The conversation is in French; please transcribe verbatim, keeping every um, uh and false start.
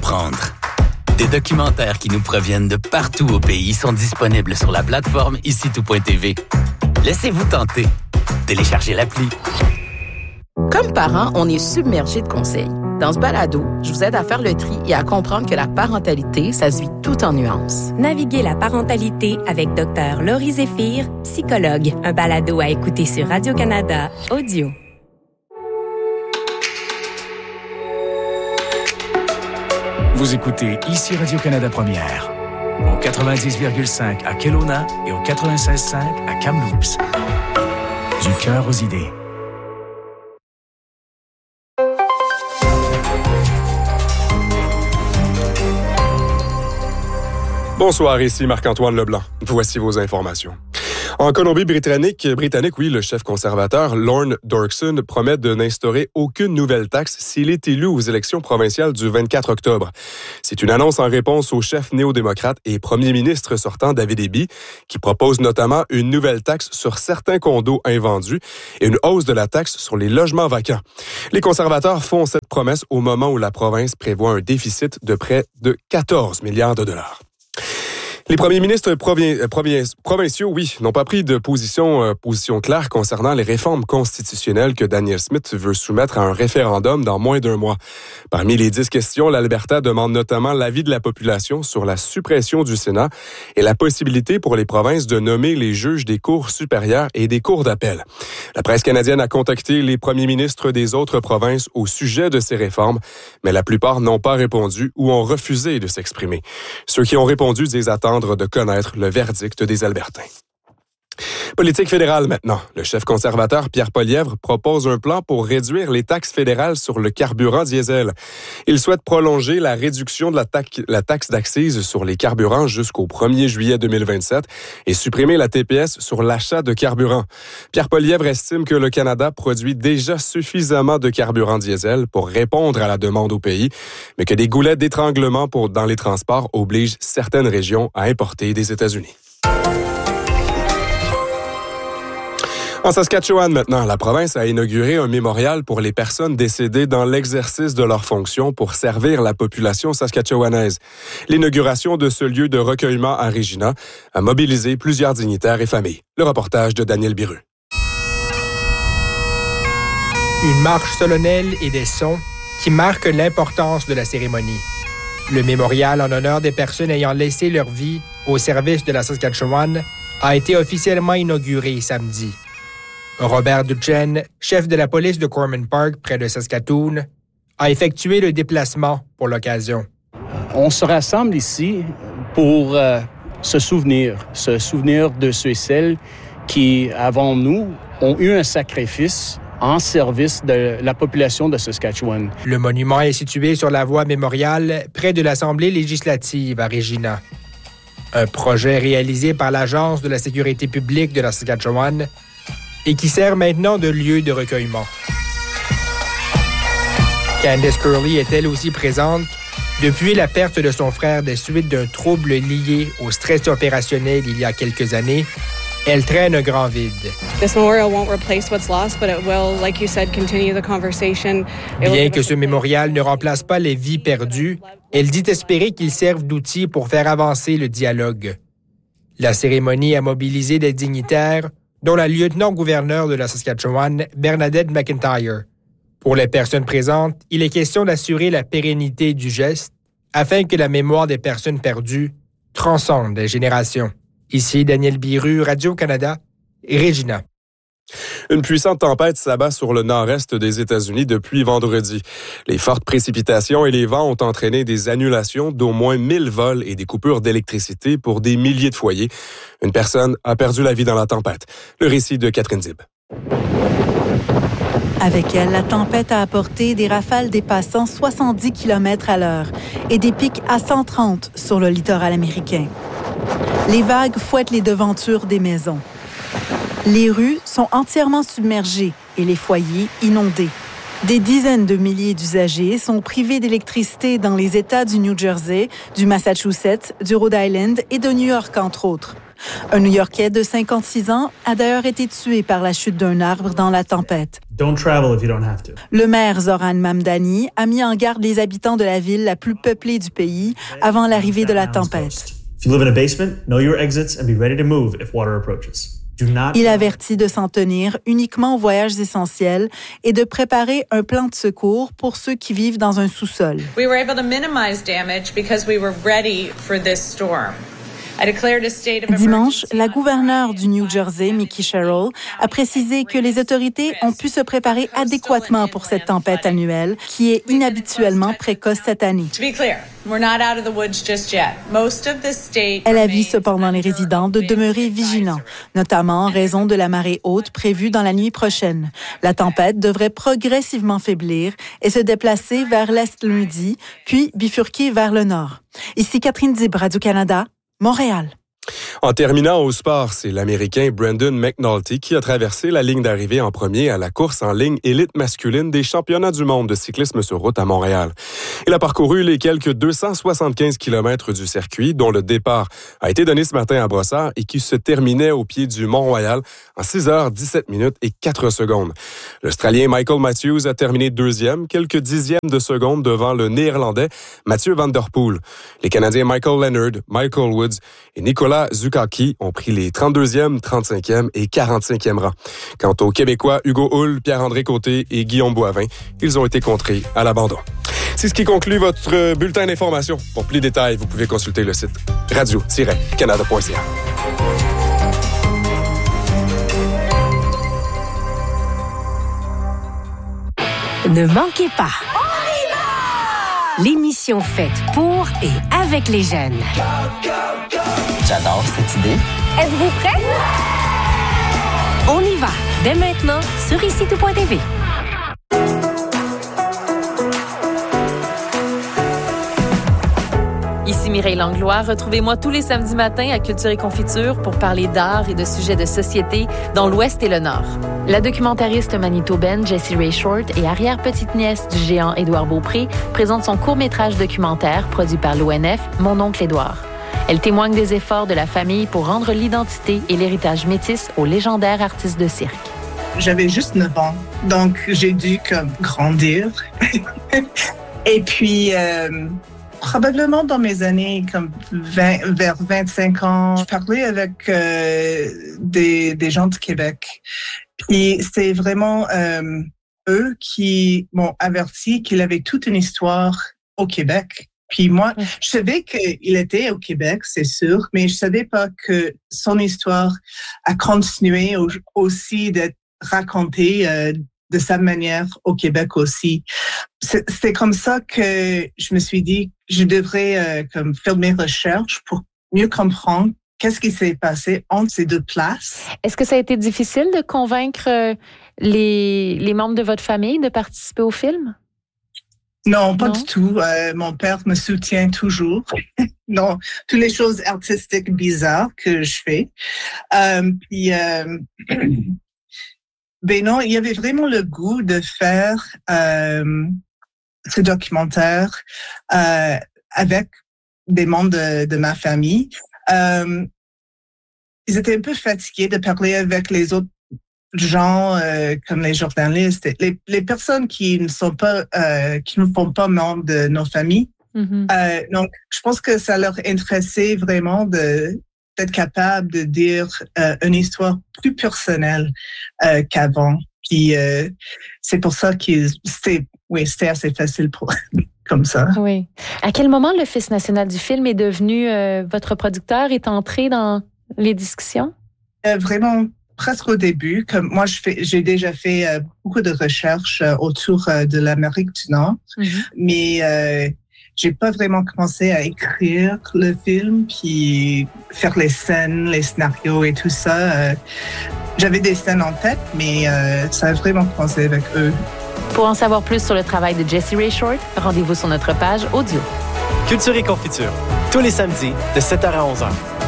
comprendre. Des documentaires qui nous proviennent de partout au pays sont disponibles sur la plateforme ici tout point t v. Laissez-vous tenter. Téléchargez l'appli. Comme parents, on est submergés de conseils. Dans ce balado, je vous aide à faire le tri et à comprendre que la parentalité, ça se vit tout en nuances. Naviguez la parentalité avec Dr Laurie Zéphir, psychologue. Un balado à écouter sur Radio-Canada Audio. Vous écoutez ici Radio-Canada Première, au quatre-vingt-dix virgule cinq à Kelowna et au quatre-vingt-seize virgule cinq à Kamloops. Du cœur aux idées. Bonsoir, ici Marc-Antoine Leblanc. Voici vos informations. En Colombie-Britannique, Britannique, oui, le chef conservateur Lorne Dorkson promet de n'instaurer aucune nouvelle taxe s'il est élu aux élections provinciales du vingt-quatre octobre. C'est une annonce en réponse au chef néo-démocrate et premier ministre sortant David Eby, qui propose notamment une nouvelle taxe sur certains condos invendus et une hausse de la taxe sur les logements vacants. Les conservateurs font cette promesse au moment où la province prévoit un déficit de près de quatorze milliards de dollars. Les premiers ministres provin- provin- provinciaux, oui, n'ont pas pris de position, euh, position claire concernant les réformes constitutionnelles que Danielle Smith veut soumettre à un référendum dans moins d'un mois. Parmi les dix questions, l'Alberta demande notamment l'avis de la population sur la suppression du Sénat et la possibilité pour les provinces de nommer les juges des cours supérieures et des cours d'appel. La presse canadienne a contacté les premiers ministres des autres provinces au sujet de ces réformes, mais la plupart n'ont pas répondu ou ont refusé de s'exprimer. Ceux qui ont répondu disent attendre de connaître le verdict des Albertains. Politique fédérale maintenant. Le chef conservateur Pierre Poilievre propose un plan pour réduire les taxes fédérales sur le carburant diesel. Il souhaite prolonger la réduction de la, taxe, la taxe d'accise sur les carburants jusqu'au premier juillet deux mille vingt-sept et supprimer la T P S sur l'achat de carburant. Pierre Poilievre estime que le Canada produit déjà suffisamment de carburant diesel pour répondre à la demande au pays, mais que des goulets d'étranglement pour, dans les transports obligent certaines régions à importer des États-Unis. En Saskatchewan, maintenant, la province a inauguré un mémorial pour les personnes décédées dans l'exercice de leurs fonctions pour servir la population saskatchewanaise. L'inauguration de ce lieu de recueillement à Regina a mobilisé plusieurs dignitaires et familles. Le reportage de Daniel Biru. Une marche solennelle et des sons qui marquent l'importance de la cérémonie. Le mémorial en honneur des personnes ayant laissé leur vie au service de la Saskatchewan a été officiellement inauguré samedi. Robert Duchesne, chef de la police de Corman Park, près de Saskatoon, a effectué le déplacement pour l'occasion. On se rassemble ici pour euh, se souvenir, se souvenir de ceux et celles qui, avant nous, ont eu un sacrifice en service de la population de Saskatchewan. Le monument est situé sur la voie mémoriale, près de l'Assemblée législative à Regina. Un projet réalisé par l'Agence de la sécurité publique de la Saskatchewan et qui sert maintenant de lieu de recueillement. Candice Curley est elle aussi présente depuis la perte de son frère des suites d'un trouble lié au stress opérationnel il y a quelques années. Elle traîne un grand vide. This memorial won't replace what's lost, but it will, like you said, continue the conversation. Bien que ce mémorial ne remplace pas les vies perdues, elle dit espérer qu'il serve d'outil pour faire avancer le dialogue. La cérémonie a mobilisé des dignitaires, dont la lieutenant-gouverneur de la Saskatchewan, Bernadette McIntyre. Pour les personnes présentes, il est question d'assurer la pérennité du geste afin que la mémoire des personnes perdues transcende les générations. Ici Daniel Biru, Radio-Canada, Regina. Une puissante tempête s'abat sur le nord-est des États-Unis depuis vendredi. Les fortes précipitations et les vents ont entraîné des annulations d'au moins mille vols et des coupures d'électricité pour des milliers de foyers. Une personne a perdu la vie dans la tempête. Le récit de Catherine Zib. Avec elle, la tempête a apporté des rafales dépassant soixante-dix kilomètres à l'heure et des pics à cent trente sur le littoral américain. Les vagues fouettent les devantures des maisons. Les rues sont entièrement submergées et les foyers inondés. Des dizaines de milliers d'usagers sont privés d'électricité dans les États du New Jersey, du Massachusetts, du Rhode Island et de New York, entre autres. Un New-Yorkais de cinquante-six ans a d'ailleurs été tué par la chute d'un arbre dans la tempête. Don't travel if you don't have to. Le maire Zoran Mamdani a mis en garde les habitants de la ville la plus peuplée du pays avant l'arrivée de la tempête. If you live in a basement, know your exits and be ready to move if water approaches. Il avertit de s'en tenir uniquement aux voyages essentiels et de préparer un plan de secours pour ceux qui vivent dans un sous-sol. We were able to minimize damage because we were ready for this storm. Dimanche, la gouverneure du New Jersey, Mickey Sherrill, a précisé que les autorités ont pu se préparer adéquatement pour cette tempête annuelle, qui est inhabituellement précoce cette année. Elle avis cependant les résidents de demeurer vigilants, notamment en raison de la marée haute prévue dans la nuit prochaine. La tempête devrait progressivement faiblir et se déplacer vers l'est lundi, puis bifurquer vers le nord. Ici Catherine Dib, Radio-Canada, Montréal. En terminant au sport, c'est l'Américain Brandon McNulty qui a traversé la ligne d'arrivée en premier à la course en ligne élite masculine des championnats du monde de cyclisme sur route à Montréal. Il a parcouru les quelques deux cent soixante-quinze kilomètres du circuit, dont le départ a été donné ce matin à Brossard et qui se terminait au pied du Mont-Royal en six heures dix-sept minutes et quatre secondes. L'Australien Michael Matthews a terminé deuxième, quelques dixièmes de seconde devant le Néerlandais Mathieu Van Der Poel. Les Canadiens Michael Leonard, Michael Woods et Nicolas Zukaki ont pris les trente-deuxième, trente-cinquième et quarante-cinquième rangs. Quant aux Québécois Hugo Hull, Pierre-André Côté et Guillaume Boivin, ils ont été contrés à l'abandon. C'est ce qui conclut votre bulletin d'information. Pour plus de détails, vous pouvez consulter le site radio tiret canada point c a. Ne manquez pas. L'émission faite pour et avec les jeunes. J'adore cette idée. Êtes-vous prêts? On y va, dès maintenant, sur ici tout point t v. Ici Mireille Langlois. Retrouvez-moi tous les samedis matins à Culture et Confiture pour parler d'art et de sujets de société dans l'Ouest et le Nord. La documentariste manitobaine Jessie Ray Short et arrière-petite-nièce du géant Édouard Beaupré présente son court-métrage documentaire produit par l'O N F, Mon oncle Édouard. Elle témoigne des efforts de la famille pour rendre l'identité et l'héritage métis au légendaire artiste de cirque. J'avais juste neuf ans, donc j'ai dû comme grandir. Et puis, euh, probablement dans mes années comme vingt, vers vingt-cinq ans, je parlais avec euh, des, des gens du Québec. Puis c'est vraiment euh, eux qui m'ont averti qu'il avait toute une histoire au Québec. Puis moi, je savais qu'il était au Québec, c'est sûr, mais je savais pas que son histoire a continué aussi d'être racontée euh, de sa manière au Québec aussi. C'est, c'est comme ça que je me suis dit, je devrais euh, comme faire mes recherches pour mieux comprendre qu'est-ce qui s'est passé entre ces deux places. Est-ce que ça a été difficile de convaincre les, les membres de votre famille de participer au film? Non, pas non. du tout. Euh, mon père me soutient toujours. Non, toutes les choses artistiques bizarres que je fais. Euh, puis, euh, ben non, il y avait vraiment le goût de faire euh, ce documentaire euh, avec des membres de, de ma famille. Euh, ils étaient un peu fatigués de parler avec les autres gens euh, comme les journalistes, les, les personnes qui ne sont pas, euh, qui ne font pas membres de nos familles. Mm-hmm. Euh, donc, je pense que ça leur intéressait vraiment de d'être capable de dire euh, une histoire plus personnelle euh, qu'avant. Puis euh, c'est pour ça que c'était, oui, c'était assez facile pour comme ça. Oui. À quel moment l'Office national du film est devenu euh, votre producteur, est entré dans les discussions? Euh, vraiment. Presque au début, comme moi, je fais, j'ai déjà fait euh, beaucoup de recherches euh, autour euh, de l'Amérique du Nord, mm-hmm. mais euh, j'ai pas vraiment commencé à écrire le film, puis faire les scènes, les scénarios et tout ça. Euh, j'avais des scènes en tête, mais euh, ça a vraiment commencé avec eux. Pour en savoir plus sur le travail de Jessie Ray Short, rendez-vous sur notre page audio. Culture et Confiture, tous les samedis de sept heures à onze heures.